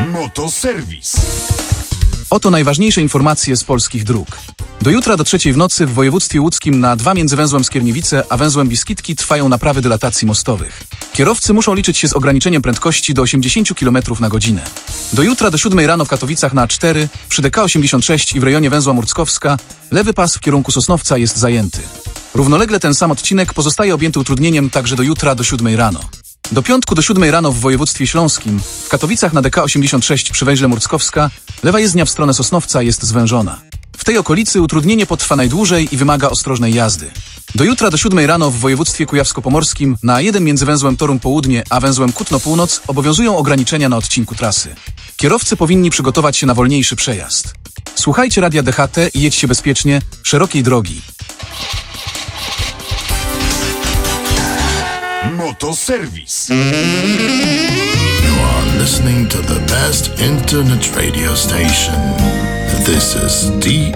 Motoserwis. Oto najważniejsze informacje z polskich dróg. Do jutra do 3 w nocy w województwie łódzkim na 2 między węzłem Skierniewice a węzłem Biskitki trwają naprawy dylatacji mostowych. Kierowcy muszą liczyć się z ograniczeniem prędkości do 80 km na godzinę. Do jutra do 7 rano w Katowicach na A4, przy DK86 i w rejonie węzła Murckowska lewy pas w kierunku Sosnowca jest zajęty. Równolegle ten sam odcinek pozostaje objęty utrudnieniem także do jutra do 7 rano. Do piątku do 7 rano w województwie śląskim, w Katowicach na DK86 przy węźle Murckowska, lewa jezdnia w stronę Sosnowca jest zwężona. W tej okolicy utrudnienie potrwa najdłużej i wymaga ostrożnej jazdy. Do jutra do 7 rano w województwie kujawsko-pomorskim na A1 między węzłem Toruń Południe a węzłem Kutno Północ obowiązują ograniczenia na odcinku trasy. Kierowcy powinni przygotować się na wolniejszy przejazd. Słuchajcie radia DHT i jedźcie bezpiecznie, szerokiej drogi. Motoserwis. You are listening to the best internet radio station. This is